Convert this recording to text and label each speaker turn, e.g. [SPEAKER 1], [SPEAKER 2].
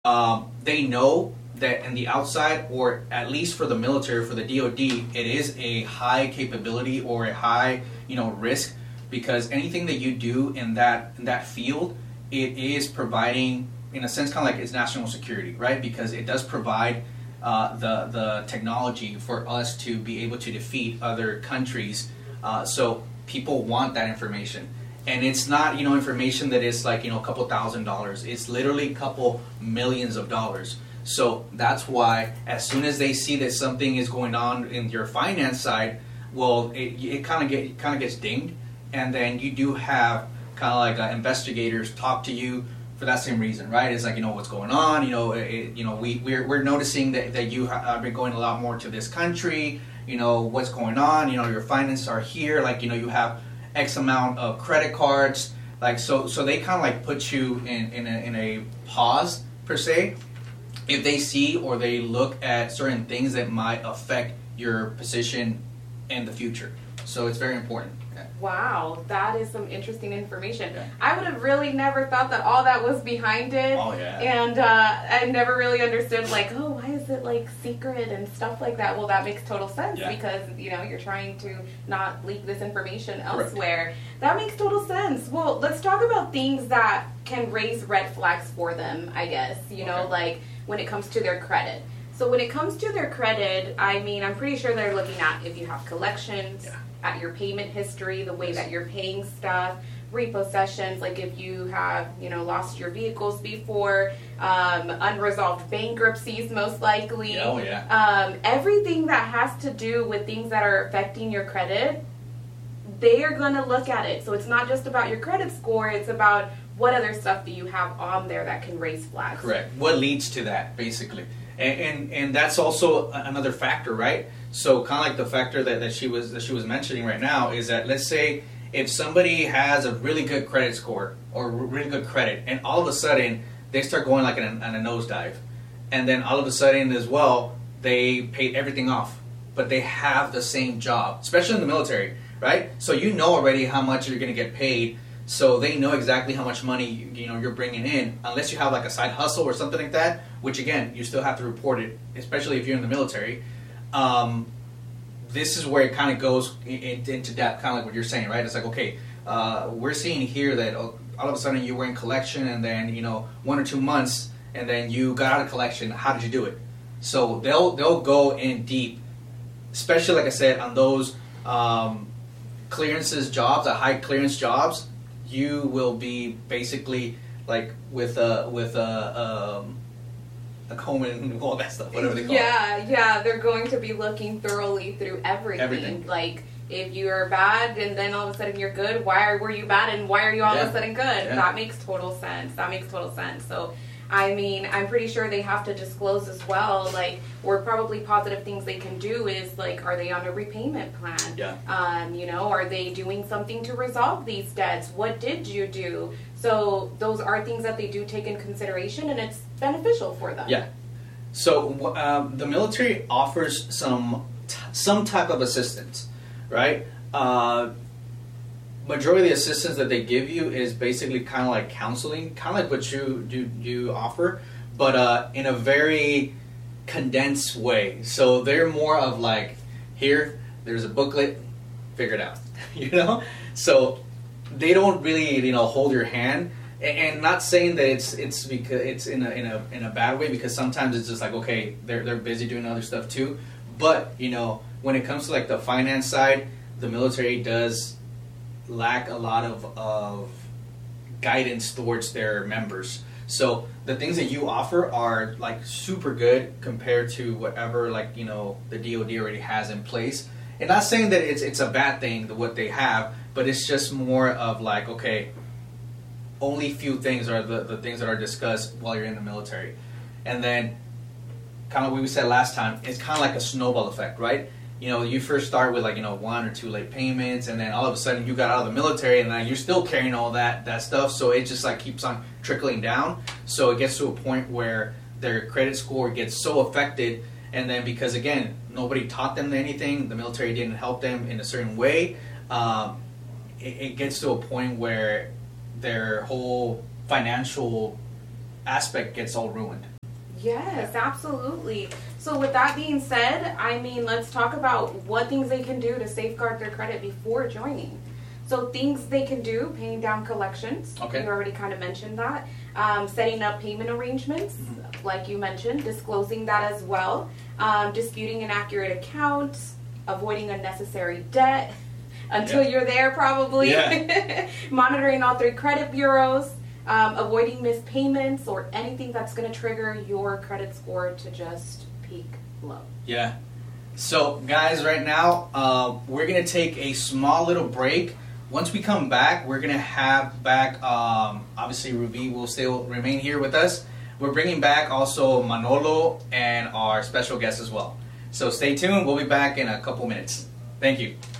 [SPEAKER 1] They know that in the outside, or at least for the military, for the DoD, it is a high capability or a high, risk, because anything that you do in that field, it is providing, in a sense, kind of like it's national security, right? Because it does provide the technology for us to be able to defeat other countries. So people want that information. And it's not, information that is like, a couple $1,000s. It's literally a couple millions of dollars. So that's why as soon as they see that something is going on in your finance side, well, it kind of gets dinged. And then you do have kind of like investigators talk to you for that same reason, right? It's like, what's going on? We're noticing that you have been going a lot more to this country. What's going on? Your finances are here. Like, you have X amount of credit cards, like so they kind of like put you in a pause per se if they see or they look at certain things that might affect your position in the future. So it's very important. Yeah.
[SPEAKER 2] Wow, that is some interesting information.
[SPEAKER 1] Yeah.
[SPEAKER 2] I would have really never thought that all that was behind it.
[SPEAKER 1] Oh yeah.
[SPEAKER 2] And I never really understood why is it like secret and stuff like that? Well, that makes total sense because you're trying to not leak this information elsewhere.
[SPEAKER 1] Correct.
[SPEAKER 2] That makes total sense. Well, let's talk about things that can raise red flags for them, I guess. Like when it comes to their credit. So when it comes to their credit, I mean, I'm pretty sure they're looking at if you have collections, at your payment history, the way that you're paying stuff, repossessions, like if you have, lost your vehicles before, unresolved bankruptcies most likely.
[SPEAKER 1] Oh, yeah.
[SPEAKER 2] Everything that has to do with things that are affecting your credit, they are going to look at it. So it's not just about your credit score, it's about what other stuff do you have on there that can raise flags.
[SPEAKER 1] Correct. What leads to that, basically. And that's also another factor, right? So kind of like the factor that she was mentioning right now is that, let's say if somebody has a really good credit score or really good credit, and all of a sudden they start going like on a nosedive, and then all of a sudden as well they paid everything off, but they have the same job, especially in the military, right? So already how much you're going to get paid. So they know exactly how much money you're bringing in, unless you have like a side hustle or something like that, which again you still have to report it, especially if you're in the military. This is where it kind of goes into depth, kind of like what you're saying, right? It's like, okay, we're seeing here that all of a sudden you were in collection, and then 1 or 2 months, and then you got out of collection. How did you do it? So they'll go in deep, especially like I said on those clearances jobs, high clearance jobs. You will be basically like with a comb and all that stuff, whatever they call it.
[SPEAKER 2] Yeah, they're going to be looking thoroughly through everything. Like if you're bad and then all of a sudden you're good, were you bad and why are you all of a sudden good?
[SPEAKER 1] Yeah.
[SPEAKER 2] That makes total sense. So I mean, I'm pretty sure they have to disclose as well, or probably positive things they can do is, are they on a repayment plan?
[SPEAKER 1] Yeah.
[SPEAKER 2] Are they doing something to resolve these debts? What did you do? So those are things that they do take in consideration, and it's beneficial for them.
[SPEAKER 1] Yeah. So the military offers some type of assistance, right? Majority of the assistance that they give you is basically kind of like counseling, kind of like what you offer, but in a very condensed way. So they're more of like, there's a booklet, figure it out, So they don't really hold your hand, and not saying that it's because it's in a bad way, because sometimes it's just like, okay, they're busy doing other stuff too, but when it comes to like the finance side, the military does lack a lot of guidance towards their members. So the things that you offer are like super good compared to whatever the DoD already has in place. And not saying that it's a bad thing what they have, but it's just more of like, okay, only few things are the things that are discussed while you're in the military. And then kind of what we said last time, it's kind of like a snowball effect, right? You first start with 1 or 2 late payments, and then all of a sudden you got out of the military, and then you're still carrying all that stuff. So it just keeps on trickling down. So it gets to a point where their credit score gets so affected, and then because again nobody taught them anything, the military didn't help them in a certain way. It gets to a point where their whole financial aspect gets all ruined.
[SPEAKER 2] Yes, absolutely. So with that being said, I mean, let's talk about what things they can do to safeguard their credit before joining. So things they can do: paying down collections.
[SPEAKER 1] Okay.
[SPEAKER 2] You already kind of mentioned that. Setting up payment arrangements, like you mentioned, disclosing that as well. Disputing an accurate account, avoiding unnecessary debt until you're there, probably.
[SPEAKER 1] Yeah.
[SPEAKER 2] Monitoring all 3 credit bureaus. Avoiding missed payments or anything that's going to trigger your credit score to just peak low.
[SPEAKER 1] Yeah. So, guys, right now, we're going to take a small little break. Once we come back, we're going to have back, obviously, Ruby will still remain here with us. We're bringing back also Manolo and our special guest as well. So stay tuned. We'll be back in a couple minutes. Thank you.